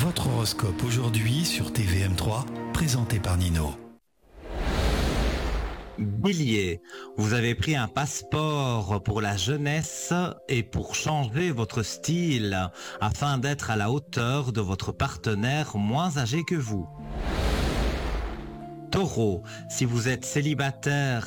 Votre horoscope aujourd'hui sur TVM3, présenté par Nino. Bélier, vous avez pris un passeport pour la jeunesse et pour changer votre style afin d'être à la hauteur de votre partenaire moins âgé que vous. Taureau, si vous êtes célibataire